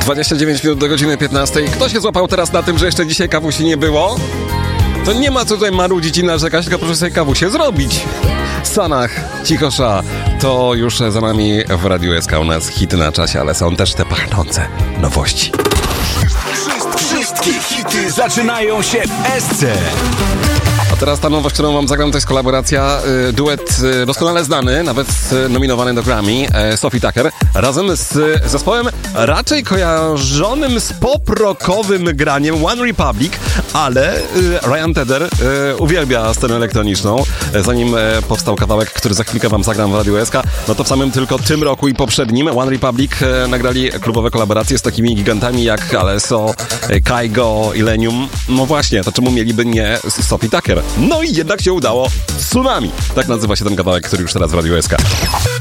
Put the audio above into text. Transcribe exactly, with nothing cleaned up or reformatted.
dwadzieścia dziewięć minut do godziny piętnastej. Kto się złapał teraz na tym, że jeszcze dzisiaj kawusi nie było? To nie ma co tutaj marudzić i narzekać, tylko proszę sobie kawusie zrobić. Sanach, Cichosza, to już za nami w Radiu S K. U nas hity na czasie, ale są też te pachnące nowości. Wszystkie hity zaczynają się w S C. A teraz ta nowość, którą wam zagram, to jest kolaboracja, y, duet y, doskonale znany, nawet y, nominowany do Grammy, y, Sophie Tucker, razem z y, zespołem raczej kojarzonym z pop-rockowym graniem One Republic, ale y, Ryan Tedder y, uwielbia scenę elektroniczną. Y, zanim y, powstał kawałek, który za chwilkę wam zagram w Radiu S K, no to w samym tylko tym roku i poprzednim One Republic y, nagrali klubowe kolaboracje z takimi gigantami jak Alesso, y, Kygo, Illenium. No właśnie, to czemu mieliby nie z Sophie Tucker? No i jednak się udało. Tsunami. Tak nazywa się ten kawałek, który już teraz w Radiu S K.